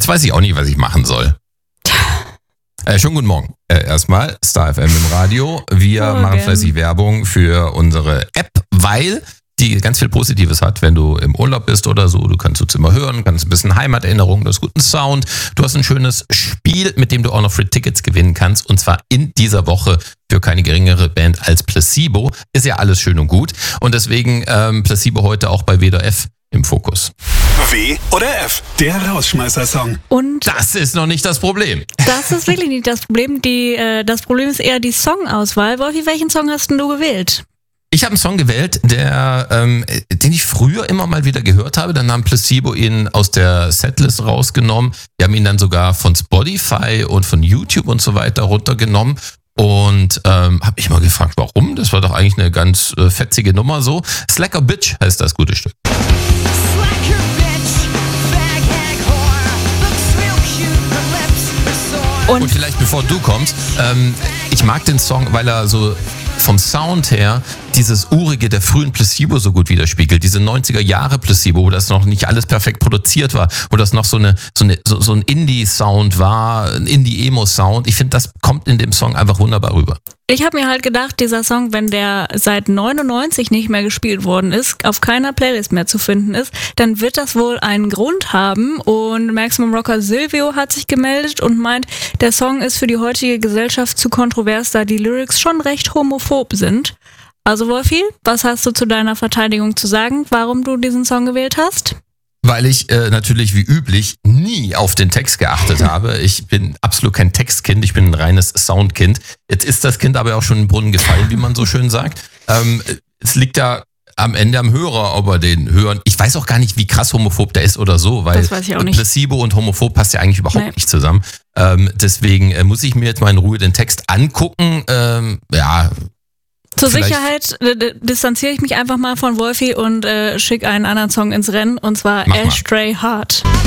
Jetzt weiß ich auch nicht, was ich machen soll. Schönen guten Morgen. Erstmal Star FM im Radio. Wir machen fleißig Werbung für unsere App, weil die ganz viel Positives hat, wenn du im Urlaub bist oder so. Du kannst uns immer hören, kannst ein bisschen Heimaterinnerung, du hast guten Sound. Du hast ein schönes Spiel, mit dem du auch noch Free Tickets gewinnen kannst. Und zwar in dieser Woche für keine geringere Band als Placebo. Ist ja alles schön und gut. Und deswegen Placebo heute auch bei W oder F im Fokus. W oder F, der Rausschmeißer-Song. Und das ist noch nicht das Problem. Das ist wirklich nicht das Problem. Das Problem ist eher die Songauswahl. Wolfi, welchen Song hast denn du gewählt? Ich habe einen Song gewählt, den ich früher immer mal wieder gehört habe. Dann haben Placebo ihn aus der Setlist rausgenommen. Wir haben ihn dann sogar von Spotify und von YouTube und so weiter runtergenommen. Und habe mich mal gefragt, warum? Das war doch eigentlich eine ganz fetzige Nummer so. Slacker Bitch heißt das gute Stück. Und vielleicht bevor du kommst, ich mag den Song, weil er so vom Sound her dieses Urige der frühen Placebo so gut widerspiegelt. Diese 90er Jahre Placebo, wo das noch nicht alles perfekt produziert war, wo das noch so ein Indie-Sound war, ein Indie-Emo-Sound. Ich finde, das kommt in dem Song einfach wunderbar rüber. Ich habe mir halt gedacht, dieser Song, wenn der seit 99 nicht mehr gespielt worden ist, auf keiner Playlist mehr zu finden ist, dann wird das wohl einen Grund haben. Und Maximum Rocker Silvio hat sich gemeldet und meint, der Song ist für die heutige Gesellschaft zu kontrovers, da die Lyrics schon recht homophob sind. Also Wolfi, was hast du zu deiner Verteidigung zu sagen, warum du diesen Song gewählt hast? Weil ich natürlich wie üblich nie auf den Text geachtet habe. Ich bin absolut kein Textkind, ich bin ein reines Soundkind. Jetzt ist das Kind aber auch schon im Brunnen gefallen, wie man so schön sagt. Es liegt da am Ende am Hörer, ob er den hören. Ich weiß auch gar nicht, wie krass homophob der ist oder so, weil das weiß ich auch nicht. Placebo und homophob passt ja eigentlich überhaupt nicht zusammen. Deswegen muss ich mir jetzt mal in Ruhe den Text angucken. Zur Sicherheit distanziere ich mich einfach mal von Wolfi und schicke einen anderen Song ins Rennen, und zwar Ashtray Heart.